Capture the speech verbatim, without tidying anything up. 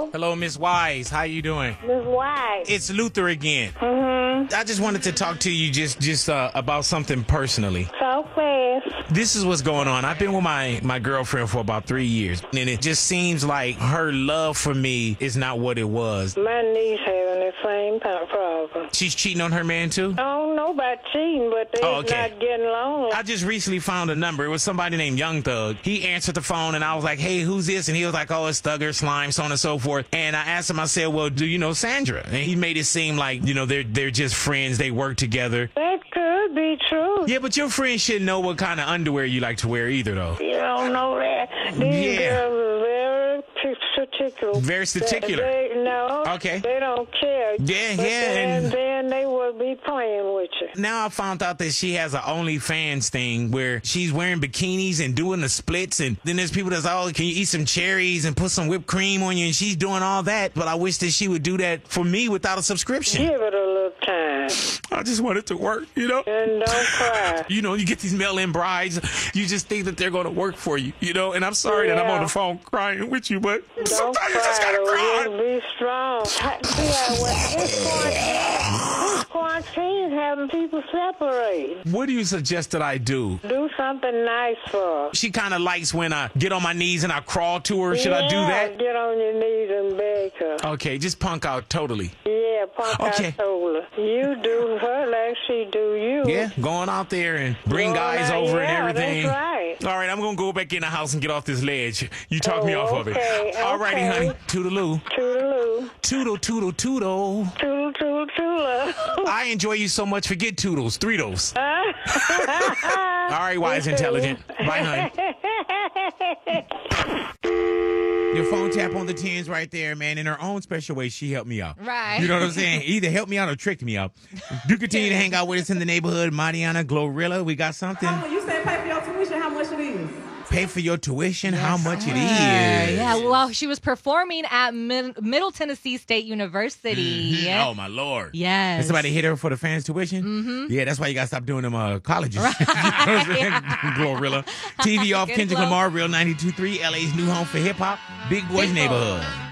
Hello? Hello, Miss Wise. How you doing? Miss White. It's Luther again. Mm-hmm. I just wanted to talk to you just just uh, about something personally. So fast. This is what's going on. I've been with my, my girlfriend for about three years, and it just seems like her love for me is not what it was. My niece having the same kind of problem. She's cheating on her man, too? I don't know about cheating, but they're Oh, okay. not getting along. I just recently found a number. It was somebody named Young Thug. He answered the phone, and I was like, hey, who's this? And he was like, oh, it's Thugger, Slime, so on and so forth. And I asked him, I said, well, do you know Sandra? And he made it seem like, you know, they're, they're just friends. They work together. That could be true. Yeah, but your friend shouldn't know what kind of underwear you like to wear either, though. You don't know that. These Yeah. girls are very particular. Very particular. They, they, no. Okay. They don't care. Yeah, but yeah, Then, and- then they will be playing with you. Now I found out that she has an OnlyFans thing where she's wearing bikinis and doing the splits, and then there's people that's, oh, can you eat some cherries and put some whipped cream on you, and she's doing all that, but I wish that she would do that for me without a subscription. Give it a little time. I just want it to work, you know? And don't cry. You know, you get these mail-in brides, you just think that they're going to work for you, you know? And I'm sorry that I'm on the phone crying with you, but Don't sometimes you just cry, gotta though. cry. Just be strong. Yeah, well, this quarantine, this quarantine is having people separate. What do you suggest that I do? Do something nice for her. She kind of likes when I get on my knees and I crawl to her. Should I do Yeah, that? get on your knees and beg her. Okay, just punk out totally. Yeah, punk Okay. out told her. You do her like she do you. Yeah, going out there and bring Going guys out- over yeah, and everything. that's right. All right, I'm going to go back in the house and get off this ledge. You talk Oh, me off of it. okay, All righty, okay. honey. Toodaloo. Toodaloo. Toodle, toodle, toodle. Toodle, toodle, toodle. I enjoy you so much. Forget toodles. Threedles. All All right, wise, intelligent. Bye, honey. Your phone tap on the tens right there, man. In her own special way, she helped me out. Right. You know what I'm saying? Either helped me out or tricked me out. Do continue to hang out with us in the neighborhood. Mariana Glorilla, we got something. How, you said pay for your tuition, how much it is? Pay for your tuition, how much it Yeah, is. yeah, well, she was performing at Mid- Middle Tennessee State University. Mhm. Yeah. Oh, my Lord. Yes. Did somebody hit her for the fans' tuition? Mm-hmm. Yeah, that's why you got to stop doing them uh, colleges. You know what I'm saying? Glorilla. T V off, Good Kendrick flow. Lamar, Real ninety-two point three, L A's new home for hip-hop, Big Boys Big Boy. Neighborhood.